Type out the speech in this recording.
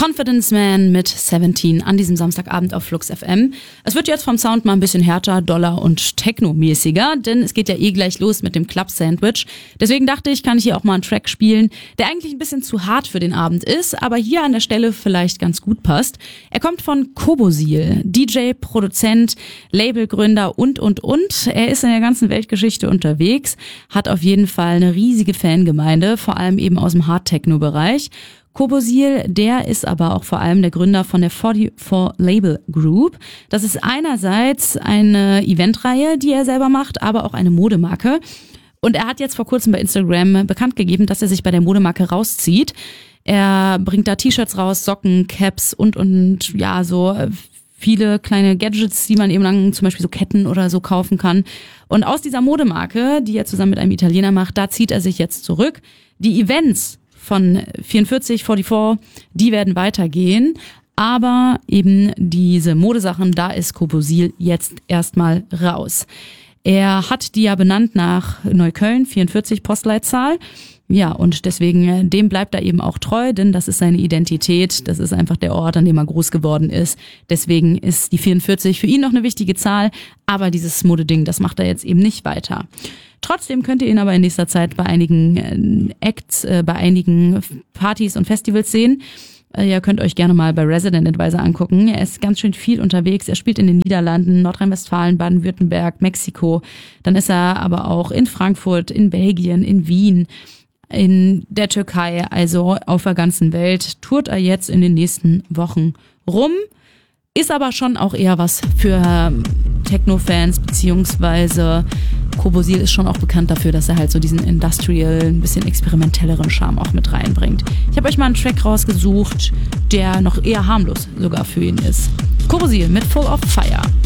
Confidence Man mit 17 an diesem Samstagabend auf Flux FM. Es wird jetzt vom Sound mal ein bisschen härter, doller und technomäßiger, denn es geht ja gleich los mit dem Club Sandwich. Deswegen dachte ich, kann ich hier auch mal einen Track spielen, der eigentlich ein bisschen zu hart für den Abend ist, aber hier an der Stelle vielleicht ganz gut passt. Er kommt von Kobosil, DJ, Produzent, Labelgründer und. Er ist in der ganzen Weltgeschichte unterwegs, hat auf jeden Fall eine riesige Fangemeinde, vor allem eben aus dem Hard-Techno-Bereich. Kobosil, der ist aber auch vor allem der Gründer von der 44 Label Group. Das ist einerseits eine Eventreihe, die er selber macht, aber auch eine Modemarke. Und er hat jetzt vor kurzem bei Instagram bekannt gegeben, dass er sich bei der Modemarke rauszieht. Er bringt da T-Shirts raus, Socken, Caps und ja, so viele kleine Gadgets, die man eben dann zum Beispiel so Ketten oder so kaufen kann. Und aus dieser Modemarke, die er zusammen mit einem Italiener macht, da zieht er sich jetzt zurück. Die Events von 44, die werden weitergehen, aber eben diese Modesachen, da ist Kobosil jetzt erstmal raus. Er hat die ja benannt nach Neukölln, 44 Postleitzahl. Ja, und deswegen, dem bleibt er eben auch treu, denn das ist seine Identität, das ist einfach der Ort, an dem er groß geworden ist. Deswegen ist die 44 für ihn noch eine wichtige Zahl, aber dieses Modeding, das macht er jetzt eben nicht weiter. Trotzdem könnt ihr ihn aber in nächster Zeit bei einigen Acts, bei einigen Partys und Festivals sehen. Ihr könnt euch gerne mal bei Resident Advisor angucken. Er ist ganz schön viel unterwegs. Er spielt in den Niederlanden, Nordrhein-Westfalen, Baden-Württemberg, Mexiko. Dann ist er aber auch in Frankfurt, in Belgien, in Wien, in der Türkei. Also auf der ganzen Welt tourt er jetzt in den nächsten Wochen rum. Ist aber schon auch eher was für Techno-Fans, beziehungsweise Kobosil ist schon auch bekannt dafür, dass er halt so diesen Industrial, ein bisschen experimentelleren Charme auch mit reinbringt. Ich habe euch mal einen Track rausgesucht, der noch eher harmlos sogar für ihn ist. Kobosil mit Full of Fire.